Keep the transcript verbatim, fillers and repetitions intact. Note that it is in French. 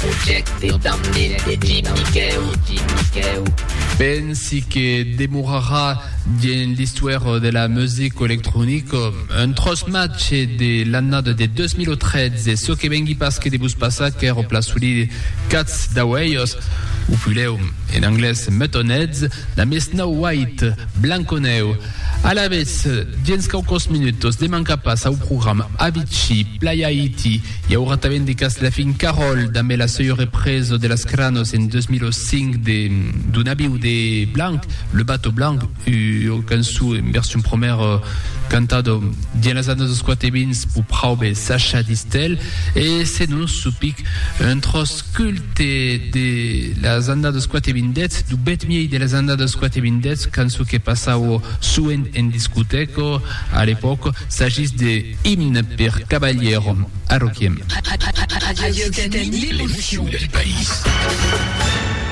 Pensi che demorarà l'histoire de la musique électronique un tros match de l'année de deux mille treize, ce que vengui pas que de bus passat que era plasuli Cats d'Awayos ou Puleum en anglais Metonheads, la mes Snow White Blanconeu. A la vez, gens caucos minutos de manca pas au programme Avicii, Playa Haiti, y haurà també de cas la fin Carol, també la seua represa de las Cranos en deux mille cinq de, d'un avió de Blanc, le bateau Blanc, une cançó en version première uh, cantado de las années dos quatre-vingts pour Praube Sacha Distel, et c'est nous supic un tros culte de las années dos quatre-vingts, du bet miei de las années dos quatre-vingts, cançó que passava suen en discoteco à l'époque, s'agisse de Hymne per Caballero à Roquiem. Radio Catanie, l'émotion du pays.